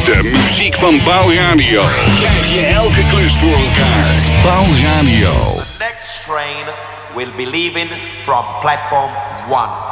De muziek van Bouw Radio. Krijg je elke klus voor elkaar. Bouw Radio. The next train will be leaving from platform 1.